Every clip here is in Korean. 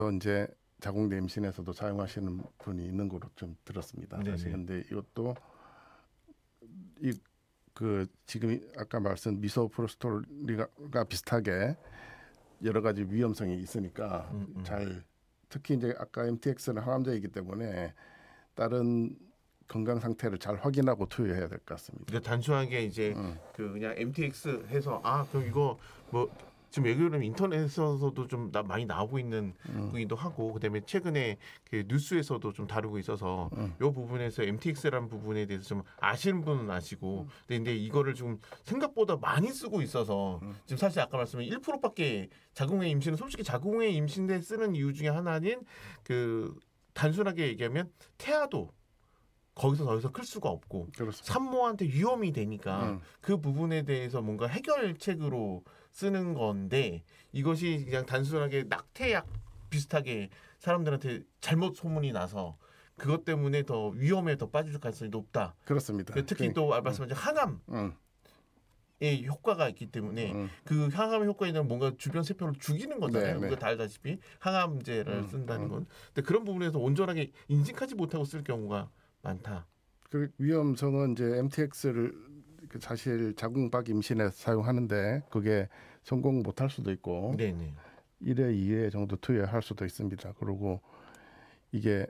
이제 자궁내 임신에서도 사용하시는 분이 있는 걸로 좀 들었습니다. 네네. 사실 근데 이것도 이 그 지금 아까 말씀 미소프로스톨리가 비슷하게 여러 가지 위험성이 있으니까 잘 특히 이제 아까 MTX는 항암제이기 때문에 다른 건강 상태를 잘 확인하고 투여해야 될 것 같습니다. 그러니까 단순하게 이제 그 그냥 MTX 해서 그럼 이거 뭐 지금 외국은 인터넷에서도 좀 많이 나오고 있는 부분이기도 하고 그다음에 최근에 그 뉴스에서도 좀 다루고 있어서 이 부분에서 MTX라는 부분에 대해서 좀 아시는 분은 아시고 근데 이거를 좀 생각보다 많이 쓰고 있어서 지금 사실 아까 말씀한 1%밖에 자궁의 임신은 솔직히 자궁의 임신에 쓰는 이유 중에 하나는 그 단순하게 얘기하면 태아도 거기서 더 이상 클 수가 없고 그렇습니다. 산모한테 위험이 되니까 그 부분에 대해서 뭔가 해결책으로 쓰는 건데 이것이 그냥 단순하게 낙태약 비슷하게 사람들한테 잘못 소문이 나서 그것 때문에 더 위험에 더 빠질 가능성이 높다. 그렇습니다. 특히 또 말씀하신 항암 의 효과가 있기 때문에 그 항암 효과에 있는 뭔가 주변 세포를 죽이는 거잖아요. 네, 우리가 다 알다시피 항암제를 쓴다는 건. 근데 그런 부분에서 온전하게 인식하지 못하고 쓸 경우가 많다. 그 위험성은 이제 MTX를 사실 자궁박 임신에 사용하는데 그게 성공 못할 수도 있고 네네. 1회, 2회 정도 투여할 수도 있습니다. 그리고 이게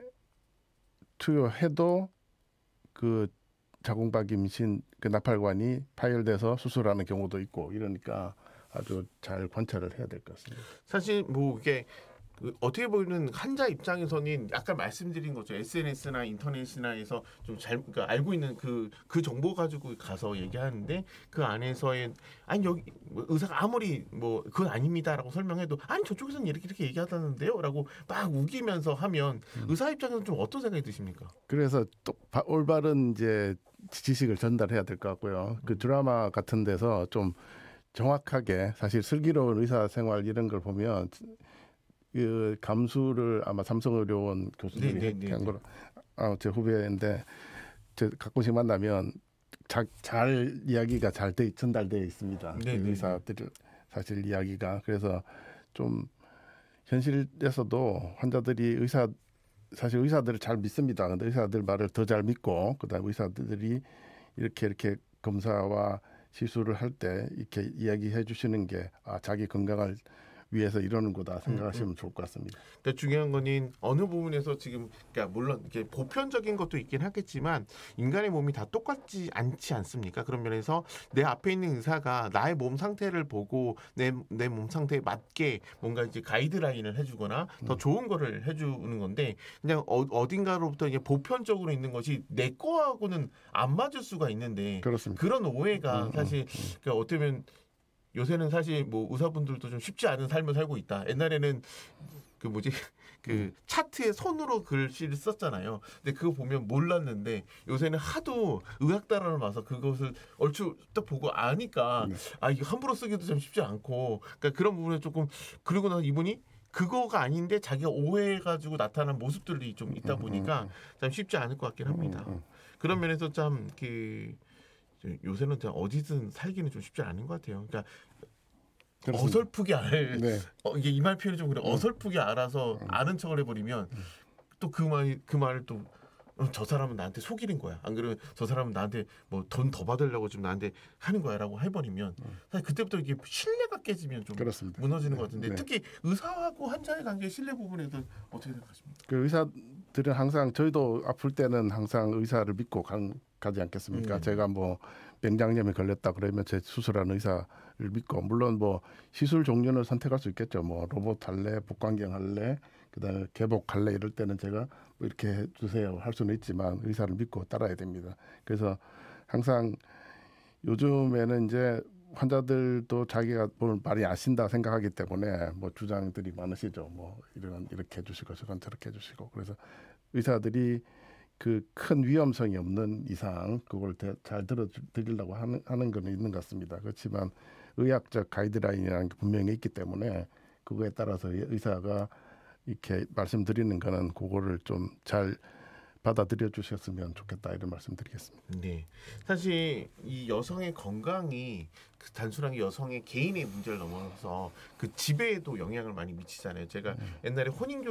투여해도 그 자궁박 임신 그 나팔관이 파열돼서 수술하는 경우도 있고 이러니까 아주 잘 관찰을 해야 될 것 같습니다. 사실 뭐 이게 그 어떻게 보면 환자 입장에서는 아까 말씀드린 거죠. SNS나 인터넷이나 해서 좀 그러니까 알고 있는 그 정보 가지고 가서 얘기하는데 그 안에서의 아니 여기 뭐 의사가 아무리 뭐 그건 아닙니다라고 설명해도 아니 저쪽에서는 이렇게 얘기하다는데요라고 막 우기면서 하면 의사 입장에서는 좀 어떤 생각이 드십니까? 그래서 또 올바른 이제 지식을 전달해야 될 것 같고요. 그 드라마 같은 데서 좀 정확하게 사실 슬기로운 의사 생활 이런 걸 보면 그 감수를 아마 삼성의료원 교수들이 한 거로 제 후배인데 제 가끔씩 만나면 잘 이야기가 잘 전달되어 있습니다. 그 의사들 사실 이야기가 그래서 좀 현실에서도 환자들이 사실 의사들을 잘 믿습니다. 근데 의사들 말을 더 잘 믿고 그다음 의사들이 이렇게 검사와 시술을 할 때 이렇게 이야기해 주시는 게 자기 건강을 위해서 이러는 거다 생각하시면 좋을 것 같습니다. 근데 중요한 거는 어느 부분에서 지금 그러니까 물론 이게 보편적인 것도 있긴 하겠지만 인간의 몸이 다 똑같지 않지 않습니까? 그런 면에서 내 앞에 있는 의사가 나의 몸 상태를 보고 내 몸 상태에 맞게 뭔가 이제 가이드라인을 해주거나 더 좋은 거를 해주는 건데 그냥 어딘가로부터 이게 보편적으로 있는 것이 내 거하고는 안 맞을 수가 있는데 그렇습니다. 그런 오해가 사실 그러니까 어떻게 보면 요새는 사실 뭐 의사분들도 좀 쉽지 않은 삶을 살고 있다. 옛날에는 그 뭐지 그 차트에 손으로 글씨를 썼잖아요. 근데 그거 보면 몰랐는데 요새는 하도 의학 단어를 봐서 그것을 얼추 딱 보고 아니까 이거 함부로 쓰기도 좀 쉽지 않고 그러니까 그런 부분에 조금 그리고 나서 이분이 그거가 아닌데 자기가 오해해가지고 나타난 모습들이 좀 있다 보니까 참 쉽지 않을 것 같긴 합니다. 그런 면에서 참그 요새는 그냥 어디든 살기는 좀 쉽지 않은 것 같아요. 그러니까 그렇습니다. 어설프게 네. 이게 이 말 표현이 좀 그래. 어설프게 알아서 아는 척을 해버리면 또 그 말을 또 저 사람은 나한테 속이는 거야. 안 그러면 저 사람은 나한테 뭐 돈 더 받으려고 지금 나한테 하는 거야라고 해버리면 사실 그때부터 이게 신뢰가 깨지면 좀 그렇습니다. 무너지는 것 같은데 네. 특히 의사하고 환자의 관계 신뢰 부분에도 어떻게 생각하십니까? 그 의사들은 항상 저희도 아플 때는 항상 의사를 믿고 가지 않겠습니까? 제가 뭐 맹장염에 걸렸다 그러면 제 수술하는 의사를 믿고 물론 뭐 시술 종류는 선택할 수 있겠죠. 뭐 로봇 할래, 복강경 할래, 그다음에 개복 할래 이럴 때는 제가 뭐 이렇게 해주세요 할 수는 있지만 의사를 믿고 따라야 됩니다. 그래서 항상 요즘에는 이제 환자들도 자기가 뭘 많이 아신다 생각하기 때문에 뭐 주장들이 많으시죠. 뭐 이렇게 해주시고 저건 저렇게 해주시고 그래서 의사들이 그 큰 위험성이 없는 이상 그걸 잘 들어드리려고 하는 건 있는 것 같습니다. 그렇지만 의학적 가이드라인이라는 게 분명히 있기 때문에 그거에 따라서 의사가 이렇게 말씀드리는 거는 그거를 좀 잘 받아들여 주셨으면 좋겠다 이런 말씀드리겠습니다. 네, 사실 이 여성의 건강이 그 단순하게 여성의 개인의 문제를 넘어서 그 지배에도 영향을 많이 미치잖아요. 제가 옛날에 혼인교